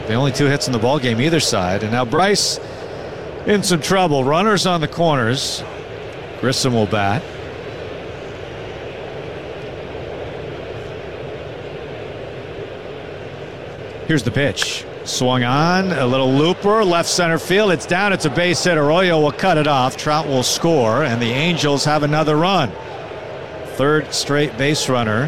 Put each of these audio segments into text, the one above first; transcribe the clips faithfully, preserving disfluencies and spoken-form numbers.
The only two hits in the ball game either side. And now Bryce in some trouble. Runners on the corners. Grissom will bat. Here's the pitch. Swung on, a little looper, left center field. It's down, it's a base hit. Arroyo will cut it off. Trout will score, and the Angels have another run. Third straight base runner.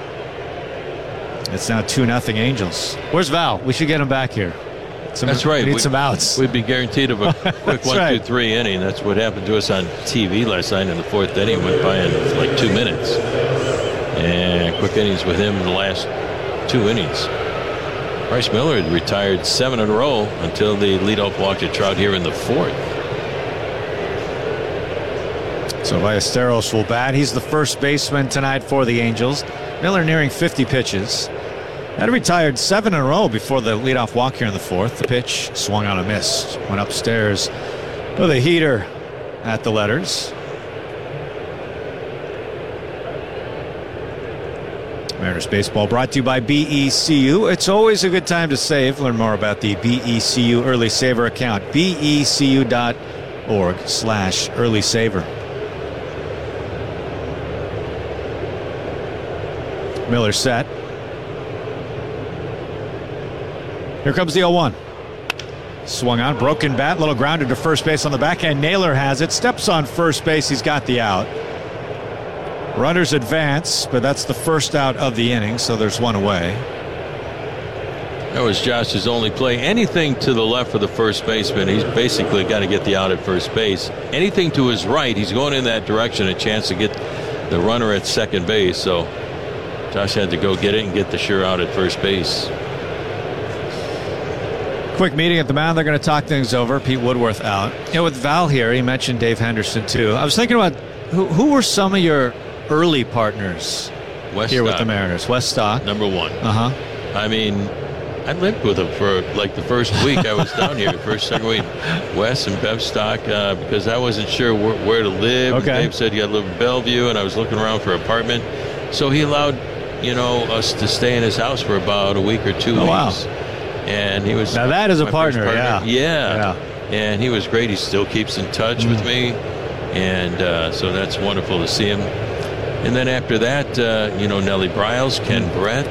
It's now two nothing Angels. Where's Val? We should get him back here. Some, That's right. We need we, some outs. We'd be guaranteed of a quick one, right. two, three inning. That's what happened to us on T V last night in the fourth inning. Went by in like two minutes. And quick innings with him in the last two innings. Bryce Miller had retired seven in a row until the leadoff walk to Trout here in the fourth. So Ballesteros will bat. He's the first baseman tonight for the Angels. Miller nearing fifty pitches. Had retired seven in a row before the leadoff walk here in the fourth. The pitch swung on a miss. Went upstairs with a heater at the letters. Mariners baseball brought to you by B E C U. It's always a good time to save. Learn more about the B E C U Early Saver account. B E C U dot org slash Early Saver. Miller set. Here comes the oh one. Swung on, broken bat, little grounded to first base on the backhand. Naylor has it, steps on first base. He's got the out. Runners advance, but that's the first out of the inning, so there's one away. That was Josh's only play. Anything to the left of the first baseman, he's basically got to get the out at first base. Anything to his right, he's going in that direction, a chance to get the runner at second base. So Josh had to go get it and get the sure out at first base. Quick meeting at the mound. They're going to talk things over. Pete Woodworth out. You know, with Val here, he mentioned Dave Henderson too. I was thinking about who, who were some of your early partners West here Stock, with the Mariners. West Stock, number one. Uh huh. I mean, I lived with him for like the first week I was down here. First, second week, Wes and Bev Stock, uh, because I wasn't sure wh- where to live. Okay. Dave said you got to live in Bellevue, and I was looking around for an apartment. So he allowed, you know, us to stay in his house for about a week or two oh, weeks. Wow. And he was now that is a partner, partner. Yeah. yeah, yeah. And he was great. He still keeps in touch mm. with me, and uh, so that's wonderful to see him. And then after that, uh, you know, Nellie Briles, Ken mm. Brett.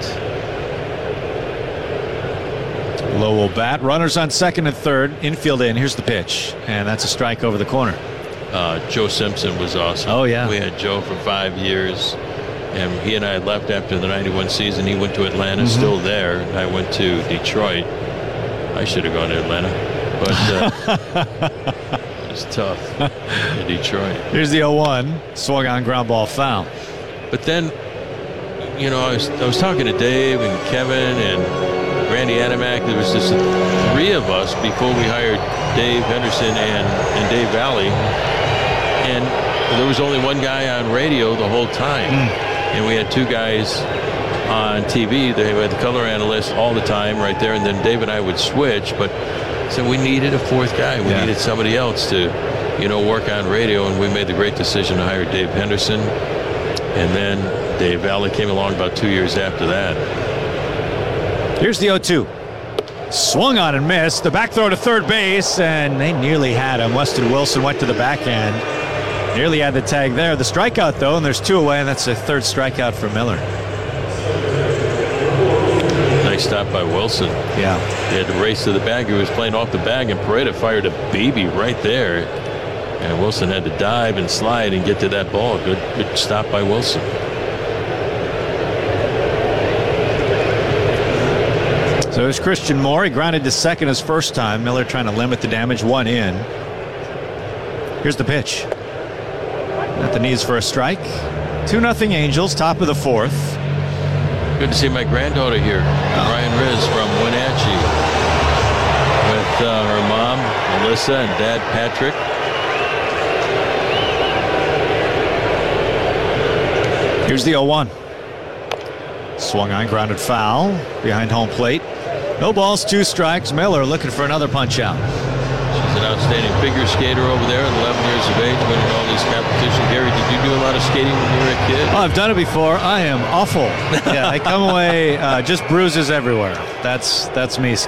Low will bat. Runners on second and third. Infield in. Here's the pitch, and that's a strike over the corner. Uh, Joe Simpson was awesome. Oh yeah. We had Joe for five years. And he and I left after the ninety-one season. He went to Atlanta, mm-hmm. still there. I went to Detroit. I should have gone to Atlanta, but uh, it was tough in Detroit. Here's the oh one. Swung on, ground ball, foul. But then, you know, I was I was talking to Dave and Kevin and Randy Adamak. There was just three of us before we hired Dave Henderson and, and Dave Valley. And there was only one guy on radio the whole time. Mm. And we had two guys on T V. They had the color analyst all the time right there. And then Dave and I would switch. But so we needed a fourth guy. We yeah. needed somebody else to, you know, work on radio. And we made the great decision to hire Dave Henderson. And then Dave Valley came along about two years after that. Here's the oh two. Swung on and missed. The back throw to third base. And they nearly had him. Weston Wilson went to the backhand. Nearly had the tag there. The strikeout, though, and there's two away, and that's the third strikeout for Miller. Nice stop by Wilson. Yeah. He had to race to the bag. He was playing off the bag, and Pareda fired a baby right there. And Wilson had to dive and slide and get to that ball. Good, good stop by Wilson. So it's Christian Moore. He grounded to second his first time. Miller trying to limit the damage. One in. Here's the pitch. At the knees for a strike. two nothing Angels, top of the fourth. Good to see my granddaughter here, oh. Ryan Riz from Wenatchee, with uh, her mom, Melissa, and dad, Patrick. Here's the oh one. Swung on, grounded foul behind home plate. No balls, two strikes. Miller looking for another punch out. She's an outstanding figure skater over there at eleven years of age, winning all these competitions. Gary, did you do a lot of skating when you were a kid? Oh, I've done it before. I am awful. Yeah, I come away uh, just bruises everywhere. That's that's me.